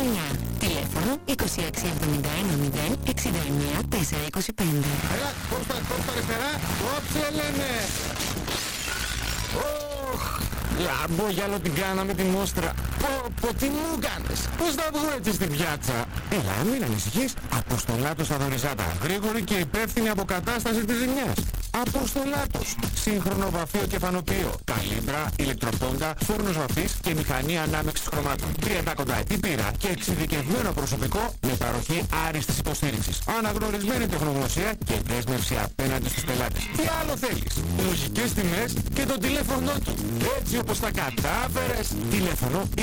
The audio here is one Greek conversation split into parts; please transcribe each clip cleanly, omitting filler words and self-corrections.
Τηλέφωνο 2671 069 425. Έλα, κόψα αριστερά, κόψε λένε. Λάμπο, για άλλο την κάναμε τη μόστρα. Πω, τι μου κάνεις. Πώς θα βγω έτσι στην πιάτσα. Έλα, μην ανησυχείς. Αποστολάτος στα Δωριζάτα. Γρήγορη και υπεύθυνη αποκατάσταση της ζημιάς. Αποστολάτος. Σύγχρονο βαφείο και φανοποιείο. Καλύμπρα, ηλεκτροπόντα, φούρνος βαφής και μηχανή ανάμεξης χρωμάτων. 30 ετή πείρα και εξειδικευμένο προσωπικό με παροχή άριστης υποστήριξης. Αναγνωρισμένη τεχνογνωσία και δέσμευση απέναντι στους πελάτες. Τι άλλο θέλεις. Λογικές τιμές και το τηλέφωνο του. Έτσι όπως τα κατάφερες. Τηλέφωνο 2671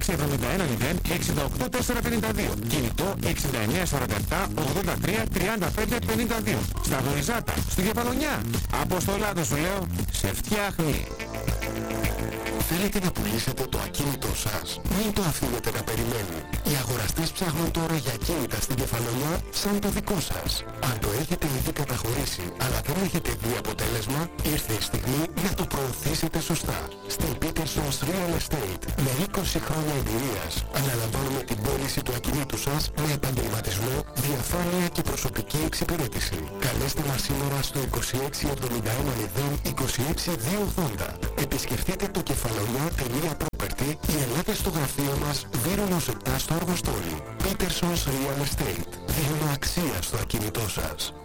0 68 452. Κινητό 6947 83 35 52. Στα Δωριζάτα, στη Κεφαλονιά. Αποστολάτος σου λέω, σε φτιάχνει. Θέλετε να πουλήσετε το ακίνητό σας? Μην το αφήνετε να περιμένει. Οι αγοραστές ψάχνουν τώρα για ακίνητα στην Κεφαλονιά σαν το δικό σας. Αν το έχετε ήδη καταχωρήσει αλλά δεν έχετε δει αποτέλεσμα, ήρθε η στιγμή να το προωθήσετε σωστά. Στην Peterson's Real Estate, με 20 χρόνια εμπειρίας, αναλαμβάνουμε την πώληση του ακινήτου σας με επαγγελματισμό, διαφάνεια και προσωπική εξυπηρέτηση. Καλέστε μας σήμερα στο 2671 0 26 280. Επισκεφτείτε το κεφαλονιά.property ή ελάτε στο γραφείο μας Βίρονος 7 στο Αργοστόλι. Peterson's Real Estate. Δίνουμε αξία στο ακίνητό σας.